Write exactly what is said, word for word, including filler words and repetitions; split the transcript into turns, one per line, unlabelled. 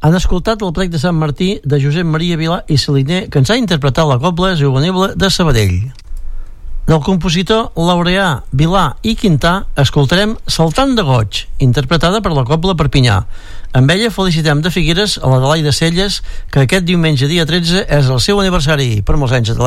Han escoltat el plec de Sant Martí de Josep Maria Vilà i Saliner, que ens ha interpretat la cobla juvenil de Sabadell. Del compositor Laureà, Vilà i Quintà escoltarem Saltant de Goig, interpretada per la Cobla Perpinyà. Amb ella felicitem de Figueres a l'Adelaida Celles, que aquest diumenge dia tretze és el seu aniversari. Per molts anys, Adelaida.